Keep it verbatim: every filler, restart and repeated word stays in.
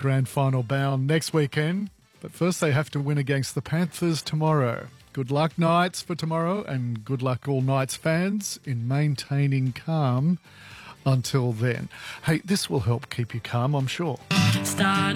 grand final bound next weekend. But first they have to win against the Panthers tomorrow. Good luck, Knights, for tomorrow, and good luck all Knights fans in maintaining calm until then. Hey, this will help keep you calm, I'm sure. Start